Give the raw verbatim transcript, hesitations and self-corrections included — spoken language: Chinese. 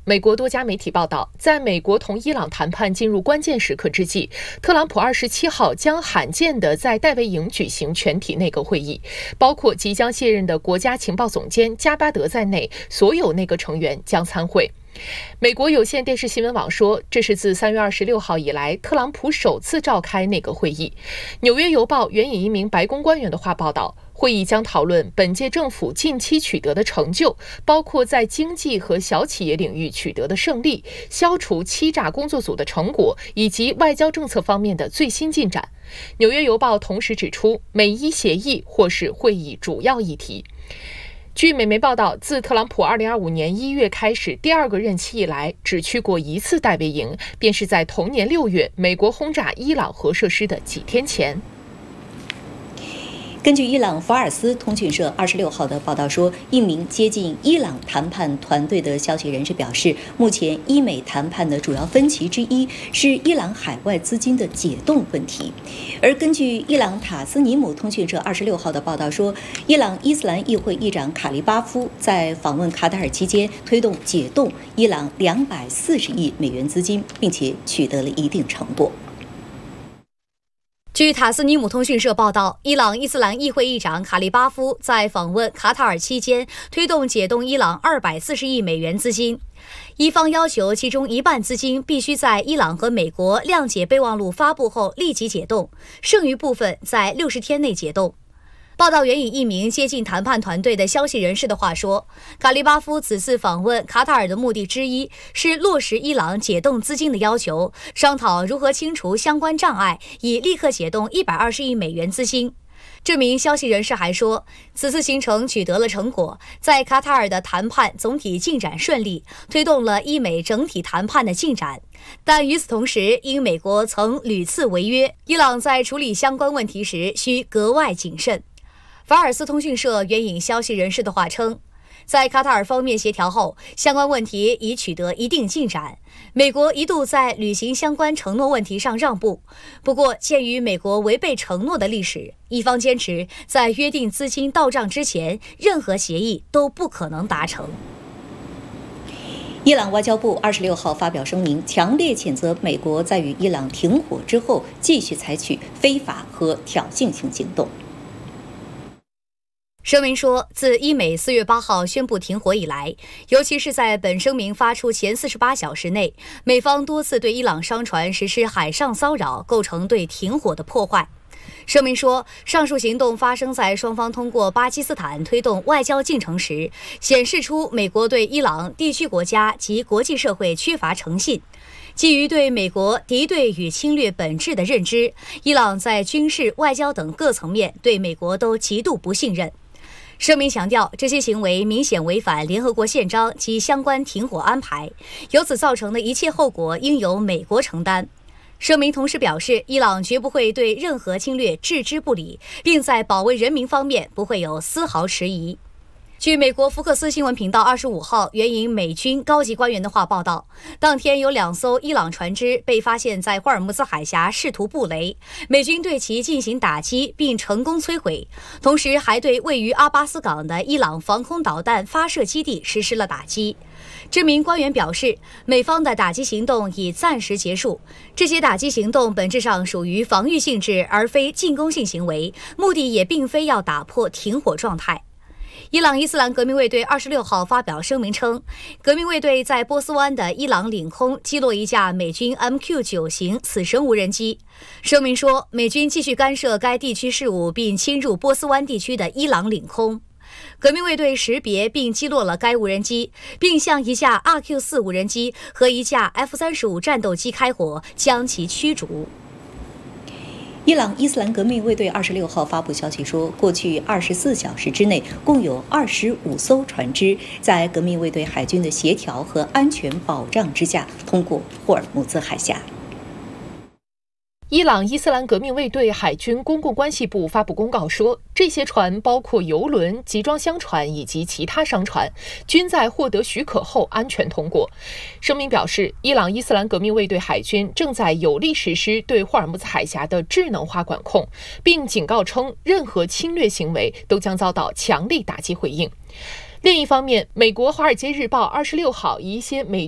美国多家媒体报道，在美国同伊朗谈判进入关键时刻之际，特朗普二十七号将罕见地在戴维营举行全体内阁会议，包括即将卸任的国家情报总监加巴德在内，所有内阁成员将参会。美国有线电视新闻网说，这是自三月二十六号以来，特朗普首次召开内阁会议。纽约邮报援引一名白宫官员的话报道，会议将讨论本届政府近期取得的成就，包括在经济和小企业领域取得的胜利、消除欺诈工作组的成果，以及外交政策方面的最新进展。纽约邮报同时指出，美伊协议或是会议主要议题。据美媒报道，自特朗普二零二五年一月开始第二个任期以来，只去过一次戴维营，便是在同年六月美国轰炸伊朗核设施的几天前。 根据伊朗法尔斯通讯社二十六号的报道说，一名接近伊朗谈判团队的消息人士表示，目前伊美谈判的主要分歧之一是伊朗海外资金的解冻问题。而根据伊朗塔斯尼姆通讯社二十六号的报道说，伊朗伊斯兰议会议长卡利巴夫在访问卡塔尔期间推动解冻伊朗两百四十亿美元资金，并且取得了一定成果。 据塔斯尼姆通讯社报道，伊朗伊斯兰议会议长卡利巴夫在访问卡塔尔期间推动解冻伊朗二百四十亿美元资金。伊方要求其中一半资金必须在伊朗和美国谅解备忘录发布后立即解冻，剩余部分在六十天内解冻。报道援引一名接近谈判团队的消息人士的话说，卡利巴夫此次访问卡塔尔的目的之一是落实伊朗解冻资金的要求，商讨如何清除相关障碍，以立刻解冻一百二十亿美元资金。这名消息人士还说，此次行程取得了成果，在卡塔尔的谈判总体进展顺利，推动了伊美整体谈判的进展。但与此同时，因美国曾屡次违约，伊朗在处理相关问题时需格外谨慎。法尔斯通讯社援引消息人士的话称，在卡塔尔方面协调后，相关问题已取得一定进展。美国一度在履行相关承诺问题上让步，不过鉴于美国违背承诺的历史，伊方坚持在约定资金到账之前，任何协议都不可能达成。 伊朗外交部二十六号发表声明，强烈谴责美国在与伊朗停火之后继续采取非法和挑衅性行动。 声明说，自伊美四月八号宣布停火以来，尤其是在本声明发出前四十八小时内，美方多次对伊朗商船实施海上骚扰，构成对停火的破坏。声明说，上述行动发生在双方通过巴基斯坦推动外交进程时，显示出美国对伊朗、地区国家及国际社会缺乏诚信。基于对美国敌对与侵略本质的认知，伊朗在军事、外交等各层面对美国都极度不信任。声明强调，这些行为明显违反联合国宪章及相关停火安排，由此造成的一切后果应由美国承担。声明同时表示，伊朗绝不会对任何侵略置之不理，并在保卫人民方面不会有丝毫迟疑。据美国福克斯新闻频道二十五号援引美军高级官员的话报道，当天有两艘伊朗船只被发现在霍尔木兹海峡试图布雷，美军对其进行打击并成功摧毁，同时还对位于阿巴斯港的伊朗防空导弹发射基地实施了打击。这名官员表示，美方的打击行动已暂时结束，这些打击行动本质上属于防御性质而非进攻性行为，目的也并非要打破停火状态。伊朗伊斯兰革命卫队二十六号发表声明称，革命卫队在波斯湾的伊朗领空击落一架美军 M Q 九 型死神无人机。声明说，美军继续干涉该地区事务并侵入波斯湾地区的伊朗领空。革命卫队识别并击落了该无人机，并向一架 R Q 四 无人机和一架 F 三十五 战斗机开火，将其驱逐。 伊朗伊斯兰革命卫队二十六号发布消息说，过去二十四小时之内，共有二十五艘船只在革命卫队海军的协调和安全保障之下通过霍尔木兹海峡。 伊朗伊斯兰革命卫队海军公共关系部发布公告说，这些船包括油轮、集装箱船以及其他商船，均在获得许可后安全通过。声明表示，伊朗伊斯兰革命卫队海军正在有力实施对霍尔木兹海峡的智能化管控，并警告称，任何侵略行为都将遭到强力打击回应。另一方面，美国《华尔街日报》二十六号以一些美